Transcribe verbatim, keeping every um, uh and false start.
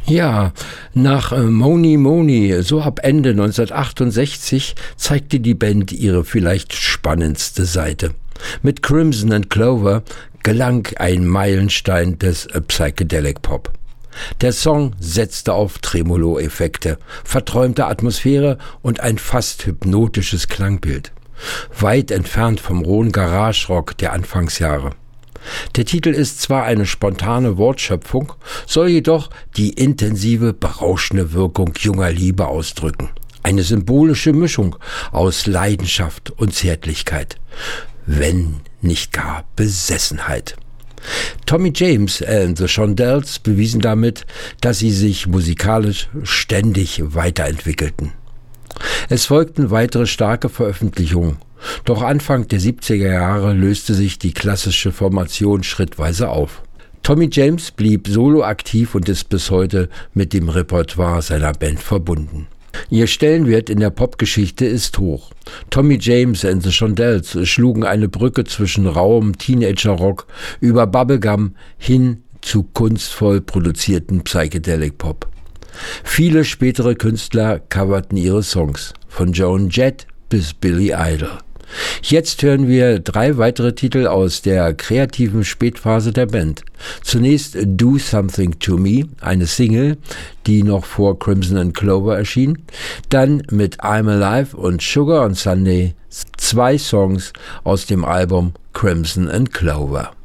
Ja, nach äh, Mony Mony, so ab Ende neunzehnhundertachtundsechzig, zeigte die Band ihre vielleicht spannendste Seite. Mit Crimson and Clover gelang ein Meilenstein des äh, Psychedelic Pop. Der Song setzte auf Tremolo-Effekte, verträumte Atmosphäre und ein fast hypnotisches Klangbild. Weit entfernt vom rohen Garage-Rock der Anfangsjahre. Der Titel ist zwar eine spontane Wortschöpfung, soll jedoch die intensive, berauschende Wirkung junger Liebe ausdrücken. Eine symbolische Mischung aus Leidenschaft und Zärtlichkeit, wenn nicht gar Besessenheit. Tommy James and the Shondells bewiesen damit, dass sie sich musikalisch ständig weiterentwickelten. Es folgten weitere starke Veröffentlichungen, doch Anfang der siebziger Jahre löste sich die klassische Formation schrittweise auf. Tommy James blieb solo aktiv und ist bis heute mit dem Repertoire seiner Band verbunden. Ihr Stellenwert in der Popgeschichte ist hoch. Tommy James and the Shondells schlugen eine Brücke zwischen rauem Teenager-Rock über Bubblegum hin zu kunstvoll produzierten Psychedelic Pop. Viele spätere Künstler coverten ihre Songs, von Joan Jett bis Billy Idol. Jetzt hören wir drei weitere Titel aus der kreativen Spätphase der Band. Zunächst Do Something to Me, eine Single, die noch vor Crimson and Clover erschien. Dann mit I'm Alive und Sugar on Sunday, zwei Songs aus dem Album Crimson and Clover.